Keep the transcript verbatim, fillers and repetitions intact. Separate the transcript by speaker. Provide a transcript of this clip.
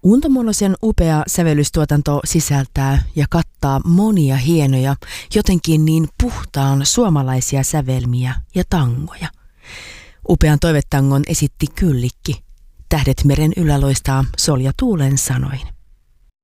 Speaker 1: Untomonosen upea sävellystuotanto sisältää ja kattaa monia hienoja, jotenkin niin puhtaan suomalaisia sävelmiä ja tangoja. Upean toivetangon esitti Kyllikki. Tähdet meren yllä loistaa Solja Tuulen sanoin.